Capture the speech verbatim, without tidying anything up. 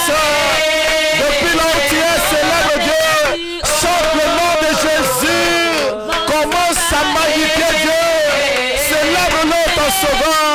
soeur. Depuis là où tu es, célèbre Dieu. Chante le nom de Jésus. Commence à magnifier Dieu. Célèbre-le ton sauveur.